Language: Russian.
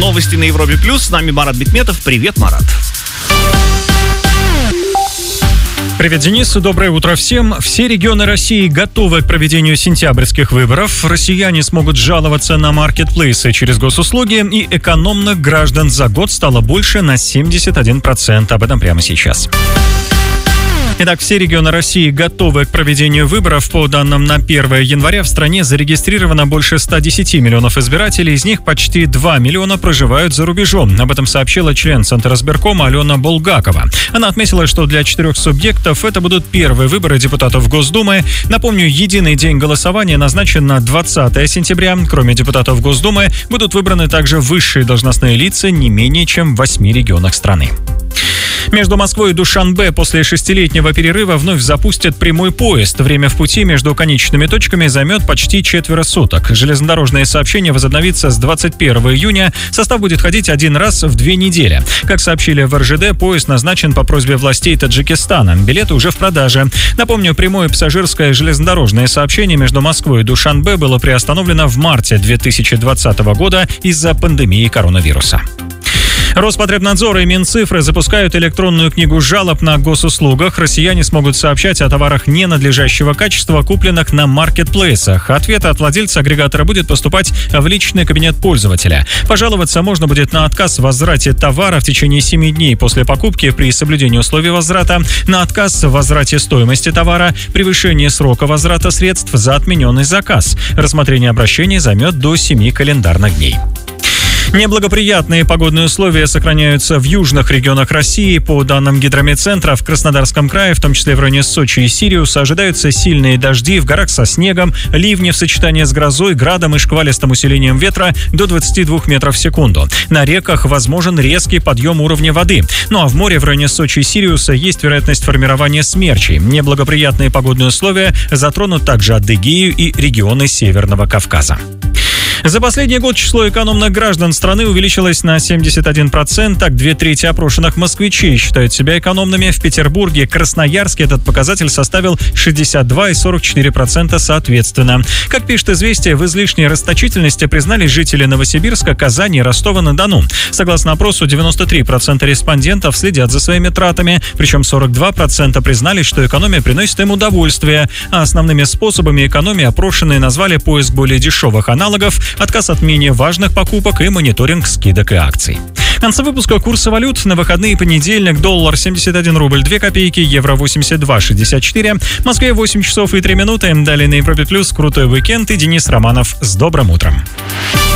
Новости на Европе+. С нами Марат Бекметов. Привет, Марат. Привет, Денис. Доброе утро всем. Все регионы России готовы к проведению сентябрьских выборов. Россияне смогут жаловаться на маркетплейсы через госуслуги, и экономных граждан за год стало больше на 71%. Об этом прямо сейчас. Итак, все регионы России готовы к проведению выборов. По данным на 1 января в стране зарегистрировано больше 110 миллионов избирателей, из них почти 2 миллиона проживают за рубежом. Об этом сообщила член Центризбиркома Алена Булгакова. Она отметила, что для 4 субъектов это будут первые выборы депутатов Госдумы. Напомню, единый день голосования назначен на 20 сентября. Кроме депутатов Госдумы, будут выбраны также высшие должностные лица не менее чем в 8 регионах страны. Между Москвой и Душанбе после 6-летнего перерыва вновь запустят прямой поезд. Время в пути между конечными точками займет почти четверо суток. Железнодорожное сообщение возобновится с 21 июня. Состав будет ходить один раз в 2 недели. Как сообщили в РЖД, поезд назначен по просьбе властей Таджикистана. Билеты уже в продаже. Напомню, прямое пассажирское железнодорожное сообщение между Москвой и Душанбе было приостановлено в марте 2020 года из-за пандемии коронавируса. Роспотребнадзор и Минцифры запускают электронную книгу жалоб на госуслугах. Россияне смогут сообщать о товарах ненадлежащего качества, купленных на маркетплейсах. Ответ от владельца агрегатора будет поступать в личный кабинет пользователя. Пожаловаться можно будет на отказ в возврате товара в течение 7 дней после покупки при соблюдении условий возврата, на отказ в возврате стоимости товара, превышение срока возврата средств за отмененный заказ. Рассмотрение обращений займет до 7 календарных дней. Неблагоприятные погодные условия сохраняются в южных регионах России. По данным Гидрометцентра, в Краснодарском крае, в том числе в районе Сочи и Сириуса, ожидаются сильные дожди, в горах со снегом, ливни в сочетании с грозой, градом и шквалистым усилением ветра до 22 метров в секунду. На реках возможен резкий подъем уровня воды. Ну а в море в районе Сочи и Сириуса есть вероятность формирования смерчей. Неблагоприятные погодные условия затронут также Адыгею и регионы Северного Кавказа. За последний год число экономных граждан страны увеличилось на 71%. Так, 2/3 опрошенных москвичей считают себя экономными. В Петербурге, Красноярске этот показатель составил 62% и 44% соответственно. Как пишет «Известия», в излишней расточительности признались жители Новосибирска, Казани и Ростова-на-Дону. Согласно опросу, 93% респондентов следят за своими тратами, причем 42% признались, что экономия приносит им удовольствие. А основными способами экономии опрошенные назвали поиск более дешевых аналогов, отказ от менее важных покупок и мониторинг скидок и акций. В конце выпуска курсы валют. На выходные: понедельник, доллар 71 рубль 2 копейки, евро 82,64, в Москве 8 часов и 3 минуты. Далее на Европе+, крутой уикенд и Денис Романов. С добрым утром.